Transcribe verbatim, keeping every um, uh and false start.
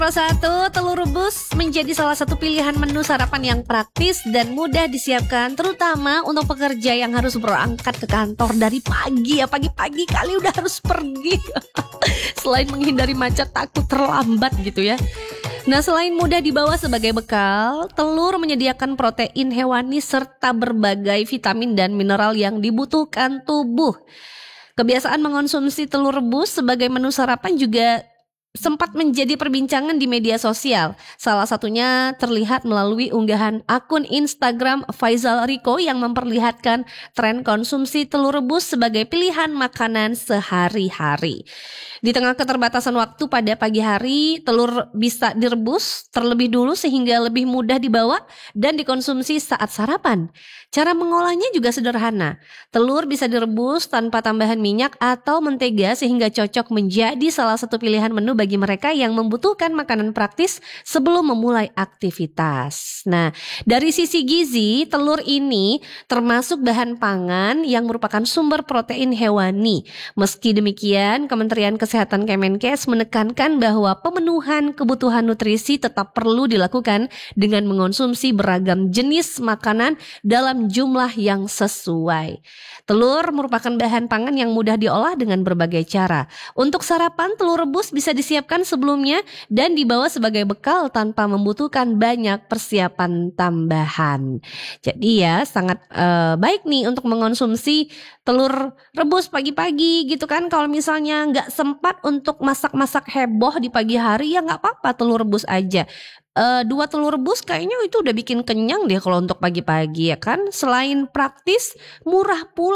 Nomor satu, telur rebus menjadi salah satu pilihan menu sarapan yang praktis dan mudah disiapkan, terutama untuk pekerja yang harus berangkat ke kantor dari pagi ya, pagi-pagi kali udah harus pergi. Selain menghindari macet takut terlambat gitu ya. Nah, selain mudah dibawa sebagai bekal, telur menyediakan protein hewani serta berbagai vitamin dan mineral yang dibutuhkan tubuh. Kebiasaan mengonsumsi telur rebus sebagai menu sarapan juga sempat menjadi perbincangan di media sosial. Salah satunya terlihat melalui unggahan akun Instagram Faisal Riko yang memperlihatkan tren konsumsi telur rebus sebagai pilihan makanan sehari-hari. Di tengah keterbatasan waktu pada pagi hari, telur bisa direbus terlebih dulu sehingga lebih mudah dibawa dan dikonsumsi saat sarapan. Cara mengolahnya juga sederhana. Telur bisa direbus tanpa tambahan minyak atau mentega sehingga cocok menjadi salah satu pilihan menu bagi mereka yang membutuhkan makanan praktis sebelum memulai aktivitas. Nah, dari sisi gizi, telur ini termasuk bahan pangan yang merupakan sumber protein hewani. Meski demikian, Kementerian Kesehatan Kemenkes menekankan bahwa pemenuhan kebutuhan nutrisi tetap perlu dilakukan dengan mengonsumsi beragam jenis makanan dalam jumlah yang sesuai. Telur merupakan bahan pangan yang mudah diolah dengan berbagai cara. Untuk sarapan, telur rebus bisa disiapkan sebelumnya dan dibawa sebagai bekal tanpa membutuhkan banyak persiapan tambahan. Jadi ya sangat uh, baik nih untuk mengonsumsi telur rebus pagi-pagi gitu kan. Kalau misalnya nggak sempat untuk masak-masak heboh di pagi hari, ya nggak apa-apa, telur rebus aja. Uh, dua telur rebus kayaknya itu udah bikin kenyang deh kalau untuk pagi-pagi ya kan. Selain praktis, murah pula.